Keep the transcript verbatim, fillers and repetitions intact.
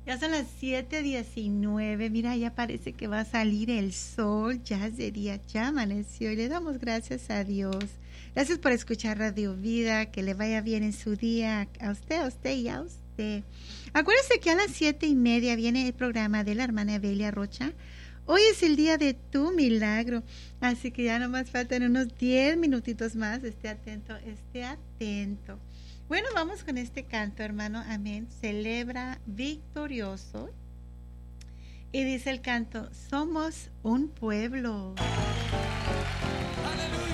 Ya son las siete diecinueve. Mira, ya parece que va a salir el sol. Ya es de día, ya amaneció. Y le damos gracias a Dios. Gracias por escuchar Radio Vida. Que le vaya bien en su día. A usted, a usted y a usted. Acuérdese que a las siete y media viene el programa de la hermana Belia Rocha. Hoy es el día de tu milagro. Así que ya nomás faltan unos diez minutitos más. Esté atento, esté atento. Bueno, vamos con este canto, hermano. Amén. Celebra victorioso. Y dice el canto, somos un pueblo. Aleluya.